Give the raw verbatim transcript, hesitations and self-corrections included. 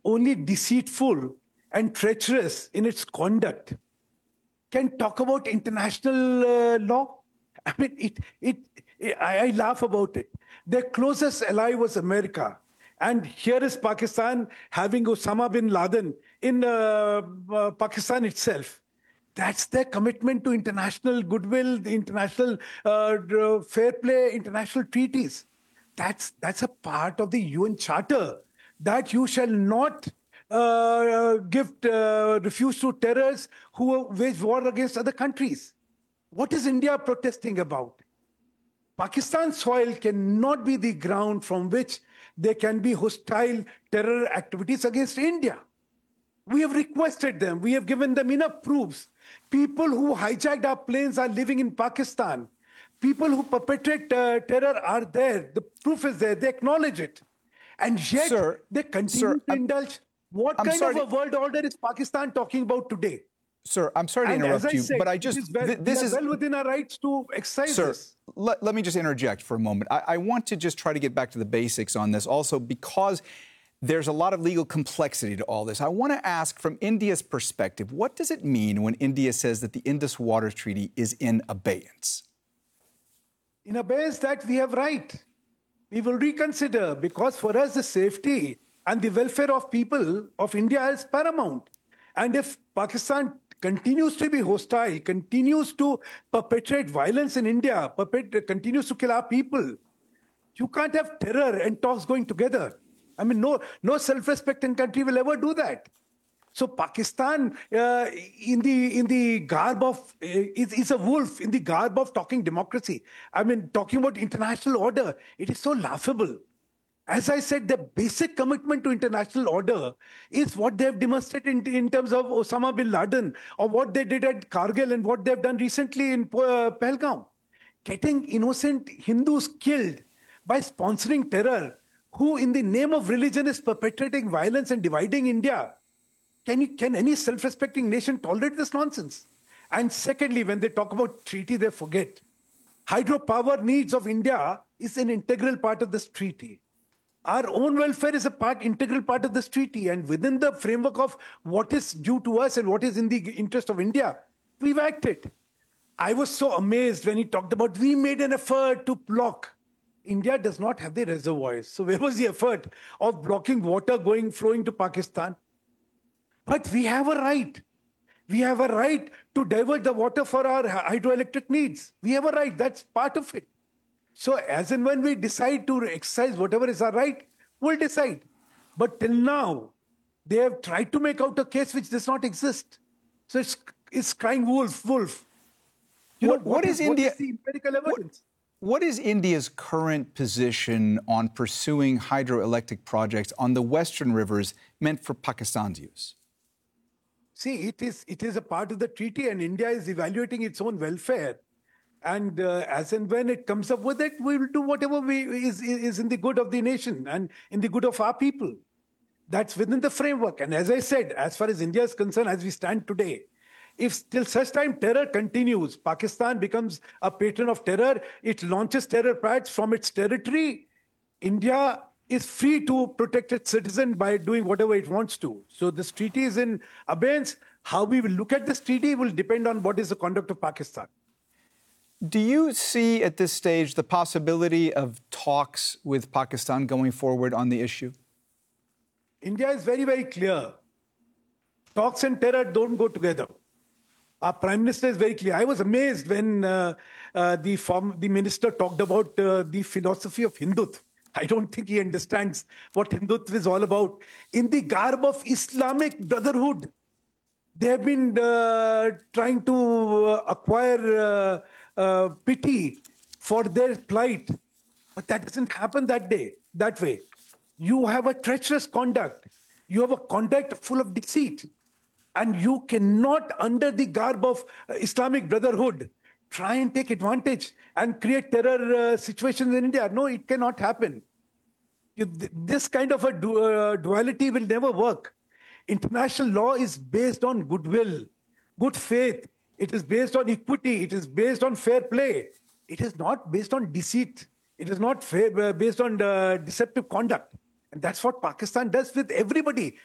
only deceitful and treacherous in its conduct can talk about international uh, law? I mean, it, it, it, I, I laugh about it. Their closest ally was America. And here is Pakistan having Osama bin Laden in uh, uh, Pakistan itself. That's their commitment to international goodwill, the international uh, fair play, international treaties. That's, that's a part of the U N Charter, that you shall not uh, give uh, refuse to terrorists who wage war against other countries. What is India protesting about? Pakistan's soil cannot be the ground from which there can be hostile terror activities against India. We have requested them. We have given them enough proofs. People who hijacked our planes are living in Pakistan. People who perpetrate uh, terror are there. The proof is there. They acknowledge it. And yet, sir, they continue sir, to I'm, indulge. What I'm kind of a to, world order is Pakistan talking about today? Sir, I'm sorry to and interrupt as I you, said, but I just... This is well, th this we are is well within our rights to exercise sir, this. Let, let me just interject for a moment. I, I want to just try to get back to the basics on this also, because there's a lot of legal complexity to all this. I want to ask, from India's perspective, what does it mean when India says that the Indus Waters Treaty is in abeyance? In abeyance, that we have right. We will reconsider, because for us the safety and the welfare of people of India is paramount. And if Pakistan continues to be hostile, continues to perpetrate violence in India, perpet- continues to kill our people, you can't have terror and talks going together. I mean, no, no self-respecting country will ever do that. So Pakistan, uh, in the in the garb of, uh, is, is a wolf in the garb of talking democracy. I mean, talking about international order. It is so laughable. As I said, the basic commitment to international order is what they have demonstrated in, in terms of Osama bin Laden, or what they did at Kargil and what they have done recently in uh, Pahalgam. Getting innocent Hindus killed by sponsoring terror, who in the name of religion is perpetrating violence and dividing India. Can, you, can any self-respecting nation tolerate this nonsense? And secondly, when they talk about treaty, they forget. Hydropower needs of India is an integral part of this treaty. Our own welfare is a part, integral part of this treaty. And within the framework of what is due to us and what is in the interest of India, we've acted. I was so amazed when he talked about, we made an effort to block. India does not have the reservoirs. So where was the effort of blocking water going, flowing to Pakistan? But we have a right. We have a right to divert the water for our hydroelectric needs. We have a right. That's part of it. So as and when we decide to exercise whatever is our right, we'll decide. But till now, they have tried to make out a case which does not exist. So it's, it's crying wolf, wolf. You what, know, what, what is, is India? What is the empirical evidence? What, what is India's current position on pursuing hydroelectric projects on the western rivers meant for Pakistan's use? See, it is, it is a part of the treaty, and India is evaluating its own welfare. And uh, as and when it comes up with it, we will do whatever we, is, is in the good of the nation and in the good of our people. That's within the framework. And as I said, as far as India is concerned, as we stand today, if till such time terror continues, Pakistan becomes a patron of terror, it launches terror plots from its territory, India is free to protect its citizen by doing whatever it wants to. So this treaty is in abeyance. How we will look at this treaty will depend on what is the conduct of Pakistan. Do you see at this stage the possibility of talks with Pakistan going forward on the issue? India is very, very clear. Talks and terror don't go together. Our Prime Minister is very clear. I was amazed when uh, uh, the, form, the minister talked about uh, the philosophy of Hindutva. I don't think he understands what Hindutva is all about. In the garb of Islamic Brotherhood, they have been uh, trying to uh, acquire uh, uh, pity for their plight. But that doesn't happen that day, that way. You have a treacherous conduct. You have a conduct full of deceit. And you cannot, under the garb of uh, Islamic Brotherhood, try and take advantage and create terror uh, situations in India. No, it cannot happen. You, this kind of a du uh, duality will never work. International law is based on goodwill, good faith. It is based on equity. It is based on fair play. It is not based on deceit. It is not fair, uh, based on uh, deceptive conduct. And that's what Pakistan does with everybody,